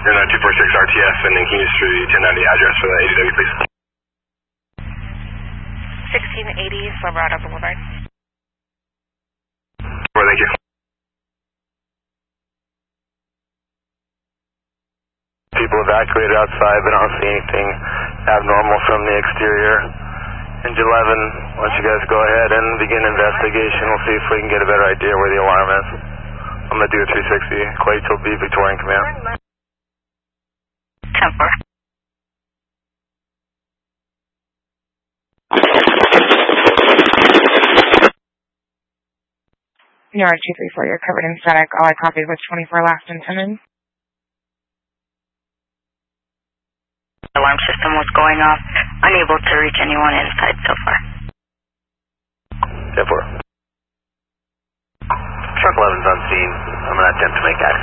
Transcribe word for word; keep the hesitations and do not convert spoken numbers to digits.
And uh, two four six R T F and then can you just do the ten ninety address for the eighty W, please? sixteen eighty Silverado Boulevard. Well, thank you. People evacuated outside, but I don't see anything abnormal from the exterior. Engine eleven, once you guys go ahead and begin investigation, we'll see if we can get a better idea where the alarm is. I'm going to do a three sixty, Clayton B, Victorian Command. ten four. New York two three four, you're covered in static. All I copied was twenty-four last intended. Alarm system was going off. Unable to reach anyone inside so far. ten four. Truck eleven's on scene. I'm going to attempt to make access.